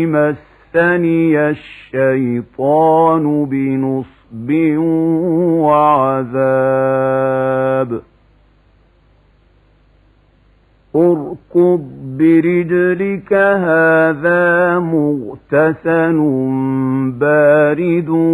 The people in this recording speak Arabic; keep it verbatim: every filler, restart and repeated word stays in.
مسني الشيطان بنصب وعذاب اركض برجلك هذا مغتسل بارد